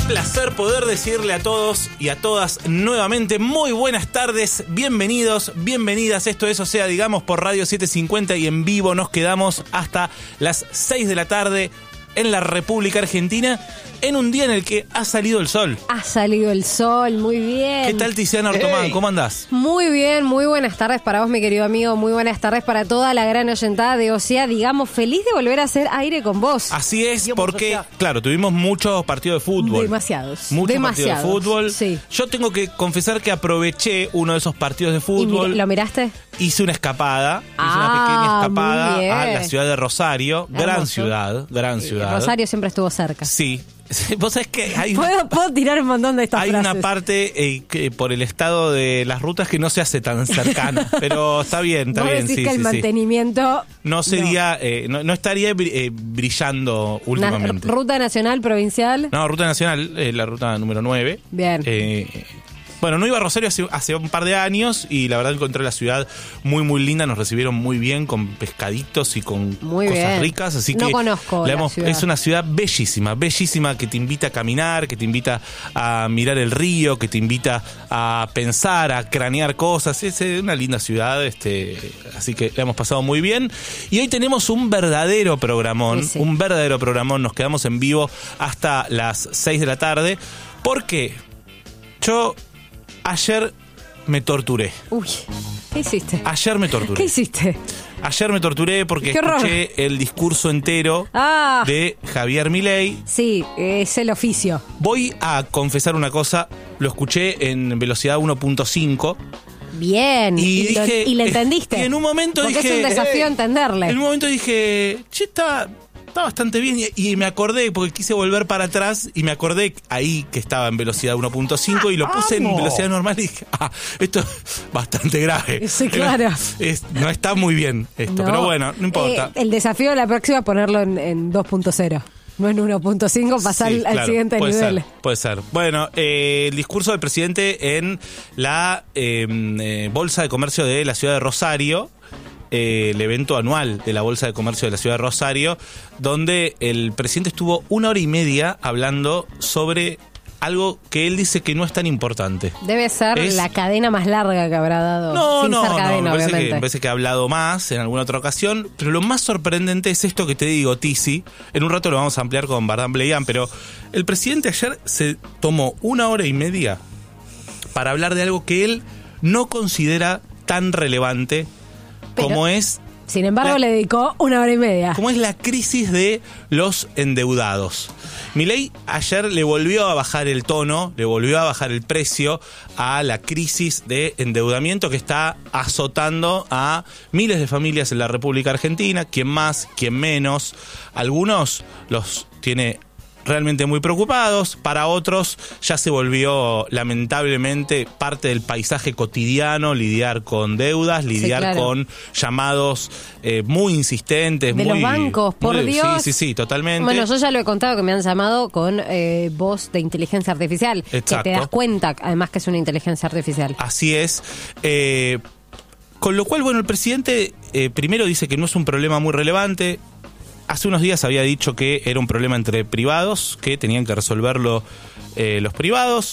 placer poder decirle a todos y a todas nuevamente muy buenas tardes, bienvenidos, bienvenidas. Esto es, o sea, digamos, por Radio 750 y en vivo nos quedamos hasta las 6 de la tarde en la República Argentina, en un día en el que ha salido el sol. Ha salido el sol, muy bien. ¿Qué tal, Tiziana Ortomán? Hey. ¿Cómo andás? Muy bien, muy buenas tardes para vos, mi querido amigo. Muy buenas tardes para toda la gran oyentada de OSEA. Digamos, feliz de volver a hacer aire con vos. Así es, porque, claro, tuvimos muchos partidos de fútbol. Demasiados. Muchos partidos de fútbol. Sí. Yo tengo que confesar que aproveché uno de esos partidos de fútbol. ¿Lo miraste? Hice una escapada, una pequeña escapada a la ciudad de Rosario. Gran ciudad. Rosario siempre estuvo cerca. Sí. Vos sabés que hay ¿Puedo tirar un montón de estas hay frases? una parte que por el estado de las rutas que no se hace tan cercana, pero está bien, ¿Vos decís que el mantenimiento no sería, no estaría brillando últimamente. ¿Ruta nacional, provincial? No, ruta nacional, la ruta número 9. Bien. Bueno, no iba a Rosario hace un par de años y la verdad encontré la ciudad muy, muy linda. Nos recibieron muy bien con pescaditos y con cosas ricas. Así que no conozco la ciudad. Es una ciudad bellísima, bellísima, que te invita a caminar, que te invita a mirar el río, que te invita a pensar, a cranear cosas. Es una linda ciudad, así que la hemos pasado muy bien. Y hoy tenemos un verdadero programón, un verdadero programón. Nos quedamos en vivo hasta las 6 de la tarde. Porque yo ayer me torturé. Uy, ¿qué hiciste? Ayer me torturé. ¿Qué hiciste? Ayer me torturé porque escuché el discurso entero de Javier Milei. Sí, es el oficio. Voy a confesar una cosa, lo escuché en velocidad 1.5. Bien, y le entendiste. Y en un momento porque dije... es un desafío entenderle. En un momento dije, che, está bastante bien y me acordé, porque quise volver para atrás y me acordé ahí que estaba en velocidad 1.5 y lo puse en velocidad normal y dije, esto es bastante grave. Sí, claro. No está muy bien esto, pero bueno, no importa. El desafío de la próxima es ponerlo en 2.0. No en 1.5, pasar al siguiente nivel. Puede ser. Bueno, el discurso del presidente en la Bolsa de Comercio de la ciudad de Rosario, el evento anual de la Bolsa de Comercio de la ciudad de Rosario, donde el presidente estuvo 1 hora y media hablando sobre algo que él dice que no es tan importante. Debe ser la cadena más larga que habrá dado. Me parece que ha hablado más en alguna otra ocasión, pero lo más sorprendente es esto que te digo, Tizi. En un rato lo vamos a ampliar con Bardán Bleian, pero el presidente ayer se tomó 1 hora y media para hablar de algo que él no considera tan relevante como es... Sin embargo, le dedicó 1 hora y media. Como es la crisis de los endeudados. Milei ayer le volvió a bajar el tono, le volvió a bajar el precio a la crisis de endeudamiento que está azotando a miles de familias en la República Argentina, quien más, quien menos. Algunos los tiene realmente muy preocupados, para otros ya se volvió lamentablemente parte del paisaje cotidiano lidiar con deudas, lidiar con llamados muy insistentes. De los bancos, por Dios. Sí, totalmente. Bueno, yo ya lo he contado que me han llamado con voz de inteligencia artificial. Exacto. Que te das cuenta además que es una inteligencia artificial. Así es. Con lo cual, bueno, el presidente primero dice que no es un problema muy relevante. Hace unos días había dicho que era un problema entre privados, que tenían que resolverlo los privados.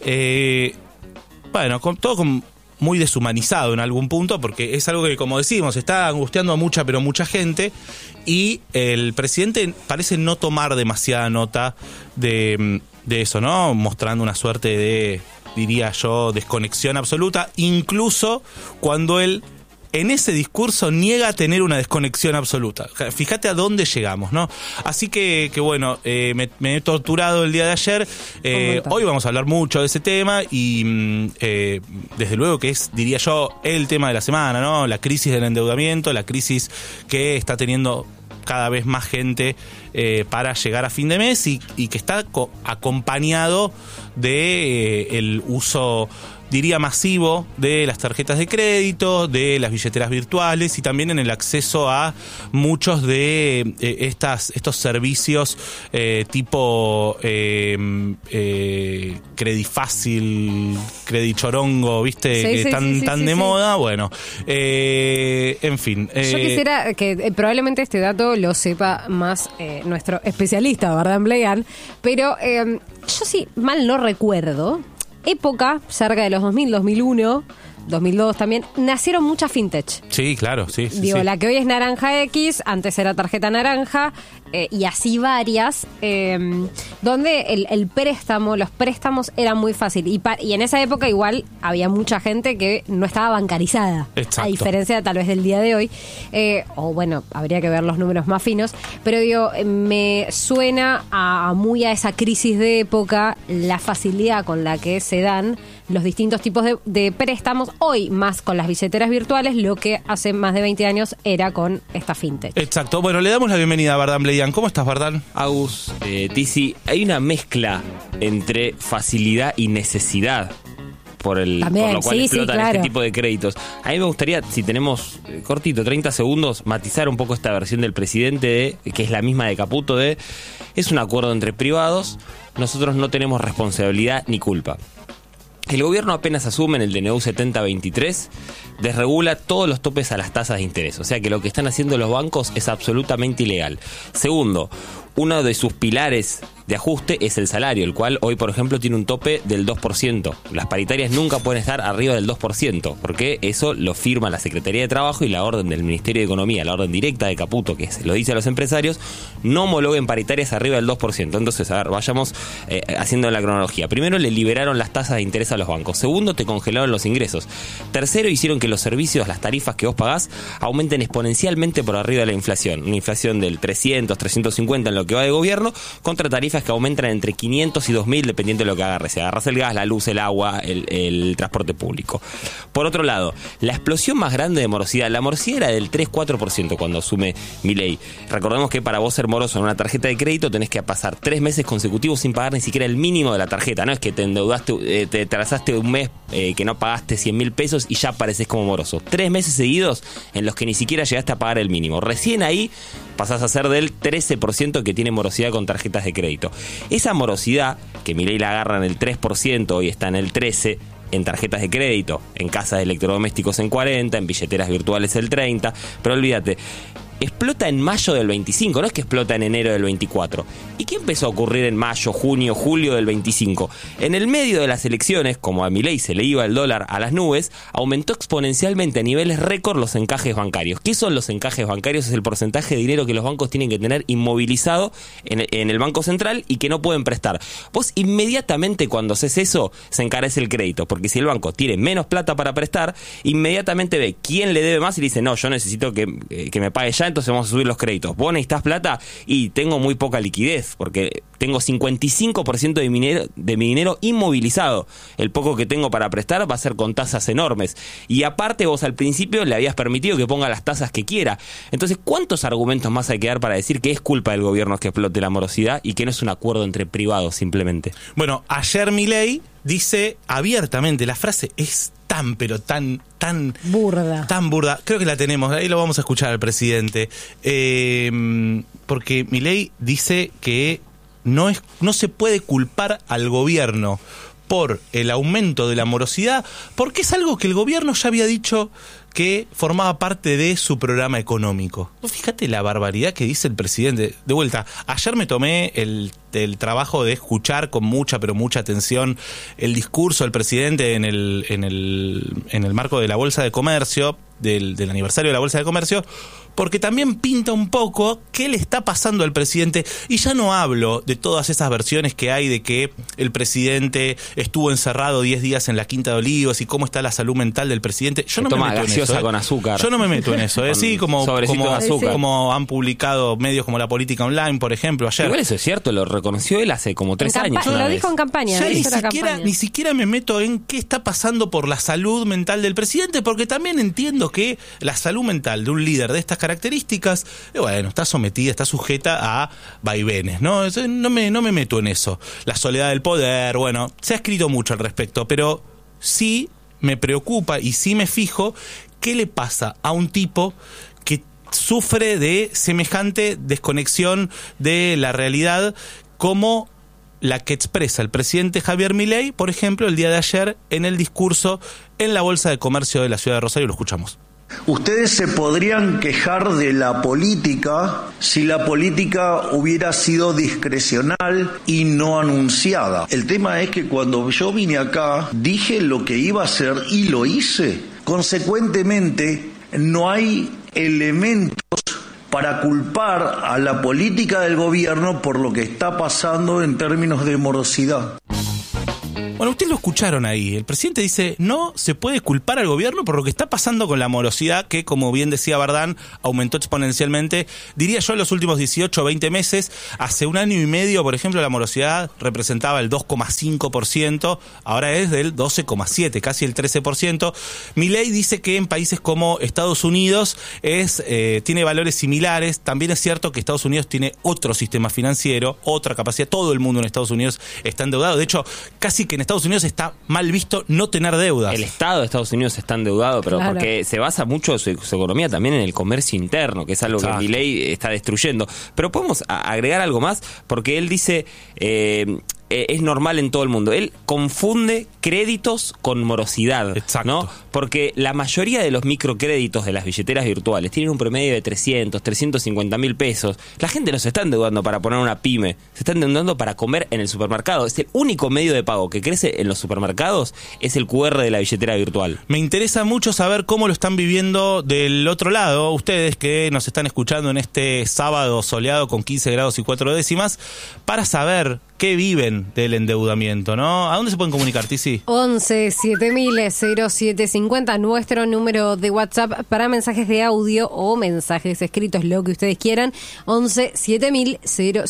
Bueno, todo muy deshumanizado en algún punto, porque es algo que, como decimos, está angustiando a mucha gente, y el presidente parece no tomar demasiada nota de eso, ¿no? Mostrando una suerte de, diría yo, desconexión absoluta, incluso cuando él en ese discurso niega tener una desconexión absoluta. Fíjate a dónde llegamos, ¿no? Así que bueno, me he torturado el día de ayer. Hoy vamos a hablar mucho de ese tema y desde luego que es, diría yo, el tema de la semana, ¿no? La crisis del endeudamiento, la crisis que está teniendo cada vez más gente para llegar a fin de mes y que está acompañado de el uso, diría, masivo de las tarjetas de crédito, de las billeteras virtuales y también en el acceso a muchos de estos servicios tipo Credifácil, Credichorongo, ¿viste? Sí, que sí, tan de moda. Bueno, en fin. Yo quisiera que probablemente este dato lo sepa más nuestro especialista, Bardán Bleian, pero yo sí mal no recuerdo, época cerca de los 2000, 2001... 2002 también, nacieron muchas fintech. Sí, claro, sí. Digo, sí. la que hoy es Naranja X, antes era tarjeta naranja, y así varias, donde el préstamo, los préstamos eran muy fácil. Y en esa época igual había mucha gente que no estaba bancarizada. Exacto. A diferencia tal vez del día de hoy. O bueno, habría que ver los números más finos. Pero digo, me suena muy a esa crisis de época, la facilidad con la que se dan los distintos tipos de préstamos, hoy más con las billeteras virtuales, lo que hace más de 20 años era con esta fintech. Exacto. Bueno, le damos la bienvenida a Bardán Bleian. ¿Cómo estás, Bardán? Agus, Tizi, hay una mezcla entre facilidad y necesidad También, por lo cual sí, explotan claro. este tipo de créditos. A mí me gustaría, si tenemos cortito, 30 segundos, matizar un poco esta versión del presidente, que es la misma de Caputo, es un acuerdo entre privados, nosotros no tenemos responsabilidad ni culpa. El gobierno apenas asume en el DNU 7023, desregula todos los topes a las tasas de interés. O sea que lo que están haciendo los bancos es absolutamente ilegal. Segundo, uno de sus pilares de ajuste es el salario, el cual hoy, por ejemplo, tiene un tope del 2%. Las paritarias nunca pueden estar arriba del 2%, porque eso lo firma la Secretaría de Trabajo y la orden del Ministerio de Economía, la orden directa de Caputo, que se lo dice a los empresarios, no homologuen paritarias arriba del 2%. Entonces, a ver, vayamos haciendo la cronología. Primero, le liberaron las tasas de interés a los bancos. Segundo, te congelaron los ingresos. Tercero, hicieron que los servicios, las tarifas que vos pagás, aumenten exponencialmente por arriba de la inflación. Una inflación del 300, 350 en lo que va de gobierno, contra tarifas que aumentan entre 500 y 2.000 dependiendo de lo que agarres. Si agarras el gas, la luz, el agua, el transporte público. Por otro lado, la explosión más grande de morosidad. La morosidad era del 3-4% cuando asume Milei. Recordemos que para vos ser moroso en una tarjeta de crédito tenés que pasar 3 meses consecutivos sin pagar ni siquiera el mínimo de la tarjeta. No es que te endeudaste, te atrasaste un mes que no pagaste 100.000 pesos y ya pareces como moroso. 3 meses seguidos en los que ni siquiera llegaste a pagar el mínimo. Recién ahí pasás a ser del 13% que tiene morosidad con tarjetas de crédito. Esa morosidad, que Milei la agarra en el 3%, hoy está en el 13%, en tarjetas de crédito, en casas de electrodomésticos en 40%, en billeteras virtuales el 30%, pero olvídate, explota en mayo del 25, no es que explota en enero del 24. ¿Y qué empezó a ocurrir en mayo, junio, julio del 25? En el medio de las elecciones, como a Milei se le iba el dólar a las nubes, aumentó exponencialmente a niveles récord los encajes bancarios. ¿Qué son los encajes bancarios? Es el porcentaje de dinero que los bancos tienen que tener inmovilizado en el Banco Central y que no pueden prestar. Vos inmediatamente cuando haces eso, se encarece el crédito, porque si el banco tiene menos plata para prestar, inmediatamente ve quién le debe más y dice, no, yo necesito que me pague ya, entonces vamos a subir los créditos. Vos necesitas plata y tengo muy poca liquidez, porque tengo 55% de mi dinero inmovilizado. El poco que tengo para prestar va a ser con tasas enormes. Y aparte vos al principio le habías permitido que ponga las tasas que quiera. Entonces, ¿cuántos argumentos más hay que dar para decir que es culpa del gobierno que explote la morosidad y que no es un acuerdo entre privados simplemente? Bueno, ayer Milei dice abiertamente, la frase es pero tan burda. Tan burda. Creo que la tenemos, ahí lo vamos a escuchar al presidente. Porque Milei dice que no se puede culpar al gobierno por el aumento de la morosidad, porque es algo que el gobierno ya había dicho que formaba parte de su programa económico. Fíjate la barbaridad que dice el presidente. De vuelta, ayer me tomé el trabajo de escuchar con mucha, pero mucha atención el discurso del presidente en el marco de la Bolsa de Comercio, del aniversario de la Bolsa de Comercio, porque también pinta un poco qué le está pasando al presidente. Y ya no hablo de todas esas versiones que hay de que el presidente estuvo encerrado 10 días en la Quinta de Olivos y cómo está la salud mental del presidente. Yo no me meto en eso. Con azúcar. Yo no me meto en eso. Sí, como han publicado medios como La Política Online, por ejemplo, ayer. Igual eso es cierto, lo reconoció él hace como 3 años. Lo dijo en campaña. Ya ni siquiera me meto en qué está pasando por la salud mental del presidente, porque también entiendo que la salud mental de un líder de estas características, bueno, está sometida, está sujeta a vaivenes, ¿no? No me meto en eso. La soledad del poder, bueno, se ha escrito mucho al respecto, pero sí me preocupa y sí me fijo qué le pasa a un tipo que sufre de semejante desconexión de la realidad como la que expresa el presidente Javier Milei, por ejemplo, el día de ayer en el discurso en la Bolsa de Comercio de la ciudad de Rosario. Lo escuchamos. Ustedes se podrían quejar de la política si la política hubiera sido discrecional y no anunciada. El tema es que cuando yo vine acá, dije lo que iba a hacer y lo hice. Consecuentemente, no hay elementos para culpar a la política del gobierno por lo que está pasando en términos de morosidad. Bueno, ustedes lo escucharon ahí. El presidente dice, no se puede culpar al gobierno por lo que está pasando con la morosidad, que, como bien decía Bardán, aumentó exponencialmente, diría yo, en los últimos 18 o 20 meses. Hace un año y medio, por ejemplo, la morosidad representaba el 2,5%, ahora es del 12,7%, casi el 13%. Milei dice que en países como Estados Unidos tiene valores similares. También es cierto que Estados Unidos tiene otro sistema financiero, otra capacidad. Todo el mundo en Estados Unidos está endeudado. De hecho, casi que en Estados Unidos está mal visto no tener deudas. El Estado de Estados Unidos está endeudado, pero claro, porque se basa mucho su economía también en el comercio interno, que es algo que Milei está destruyendo. Pero podemos agregar algo más, porque él dice... es normal en todo el mundo. Él confunde créditos con morosidad. Exacto. ¿No? Porque la mayoría de los microcréditos de las billeteras virtuales tienen un promedio de 300, 350 mil pesos. La gente no se está endeudando para poner una pyme, se está endeudando para comer en el supermercado. Es el único medio de pago que crece en los supermercados, es el QR de la billetera virtual. Me interesa mucho saber cómo lo están viviendo del otro lado, ustedes que nos están escuchando en este sábado soleado con 15 grados y 4 décimas, para saber qué viven del endeudamiento, ¿no? ¿A dónde se pueden comunicar, Tizi? 11 7000 0750, nuestro número de WhatsApp para mensajes de audio o mensajes escritos, lo que ustedes quieran. 11 7000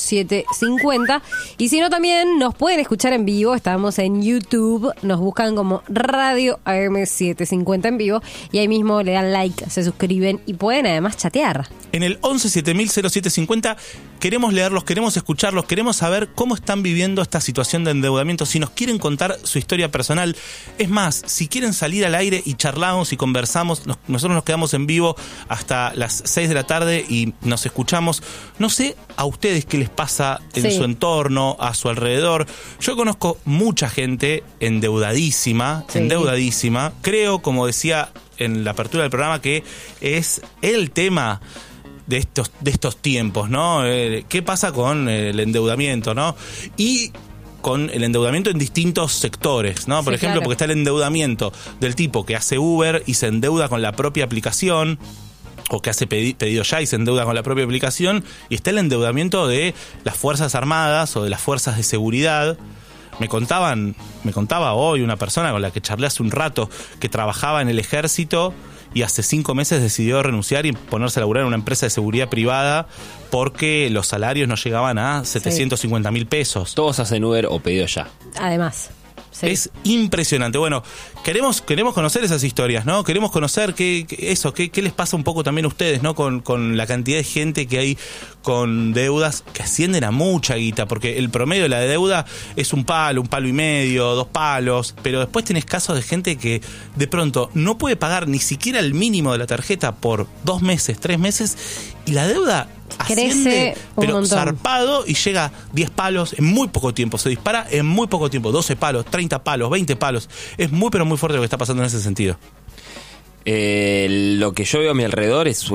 0750. Y si no, también nos pueden escuchar en vivo. Estamos en YouTube, nos buscan como Radio AM750 en vivo y ahí mismo le dan like, se suscriben y pueden además chatear. En el 11 7000 0750 queremos leerlos, queremos escucharlos, queremos saber cómo están viviendo esta situación de endeudamiento, si nos quieren contar su historia personal. Es más, si quieren salir al aire y charlamos y conversamos, nosotros nos quedamos en vivo hasta las 6 de la tarde y nos escuchamos. No sé a ustedes qué les pasa en su entorno, a su alrededor. Yo conozco mucha gente endeudadísima. Creo, como decía en la apertura del programa, que es el tema de estos tiempos, ¿no? ¿Qué pasa con el endeudamiento, no? Y con el endeudamiento en distintos sectores, ¿no? Por ejemplo, claro, porque está el endeudamiento del tipo que hace Uber y se endeuda con la propia aplicación, o que hace pedido ya y se endeuda con la propia aplicación, y está el endeudamiento de las Fuerzas Armadas o de las Fuerzas de Seguridad. Me contaba hoy una persona con la que charlé hace un rato que trabajaba en el ejército y hace 5 meses decidió renunciar y ponerse a laburar en una empresa de seguridad privada porque los salarios no llegaban a 750 mil pesos. Todos hacen Uber o pedido ya. Además. Sí. Es impresionante. Bueno, queremos conocer esas historias, ¿no? Queremos conocer qué les pasa un poco también a ustedes, ¿no? Con la cantidad de gente que hay con deudas que ascienden a mucha guita, porque el promedio de la deuda es un palo y medio, 2 palos, pero después tenés casos de gente que de pronto no puede pagar ni siquiera el mínimo de la tarjeta por 2 meses, 3 meses, y la deuda asciende, pero zarpado, y llega a 10 palos en muy poco tiempo, se dispara en muy poco tiempo, 12 palos, 30 palos, 20 palos. Es muy pero muy fuerte lo que está pasando en ese sentido. Lo que yo veo a mi alrededor es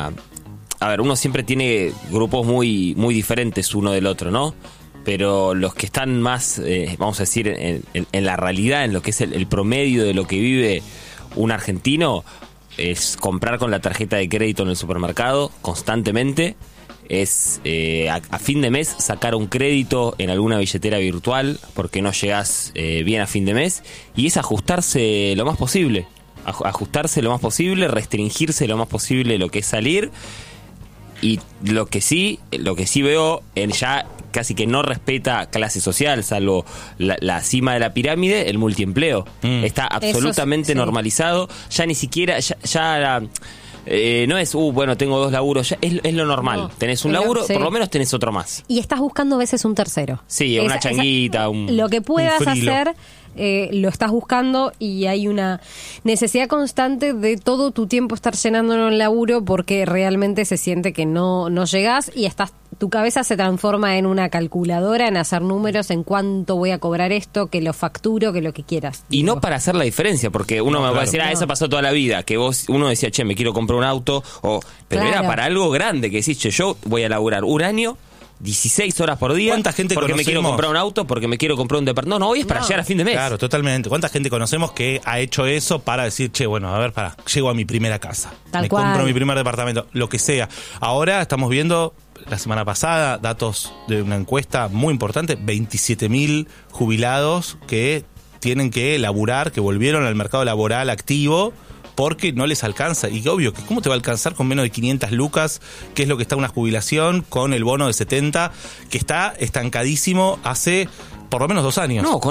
uno siempre tiene grupos muy, muy diferentes uno del otro, ¿no? Pero los que están más, vamos a decir, en la realidad, en lo que es el promedio de lo que vive un argentino, es comprar con la tarjeta de crédito en el supermercado constantemente, es a fin de mes sacar un crédito en alguna billetera virtual porque no llegás bien a fin de mes, y es ajustarse lo más posible, restringirse lo más posible lo que es salir. Y lo que sí veo, ya casi que no respeta clase social, salvo la cima de la pirámide, el multiempleo. Está absolutamente normalizado. Ya ni siquiera, no es, bueno, tengo 2 laburos, ya es lo normal. No, tenés un laburo, por lo menos tenés otro más. Y estás buscando a veces un tercero. Sí, una changuita, lo que puedas hacer lo estás buscando y hay una necesidad constante de todo tu tiempo estar llenándolo en laburo porque realmente se siente que no llegás y tu cabeza se transforma en una calculadora, en hacer números, en cuánto voy a cobrar esto, que lo facturo, que lo que quieras. Y no para hacer la diferencia, porque uno me va a decir, eso pasó toda la vida, que uno decía, che, me quiero comprar un auto, pero era para algo grande, que decís, che, yo voy a laburar un año, 16 horas por día, ¿cuánta gente porque conocemos? Me quiero comprar un auto, porque me quiero comprar un departamento. No, hoy es para llegar a fin de mes. Claro, totalmente. ¿Cuánta gente conocemos que ha hecho eso para decir, che, bueno, a ver, llego a mi primera casa, compro mi primer departamento, lo que sea? Ahora estamos viendo, la semana pasada, datos de una encuesta muy importante, 27.000 jubilados que tienen que laburar, que volvieron al mercado laboral activo porque no les alcanza. Y obvio, que ¿cómo te va a alcanzar con menos de 500 lucas? Que es lo que está una jubilación, con el bono de 70, que está estancadísimo hace por lo menos 2 años. No,